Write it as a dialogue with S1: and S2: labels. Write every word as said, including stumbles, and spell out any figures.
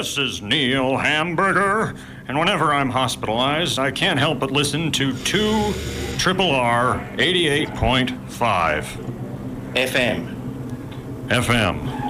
S1: This is Neil Hamburger, and whenever I'm hospitalized, I can't help but listen to two Triple R eighty-eight point five
S2: F M.
S1: F M.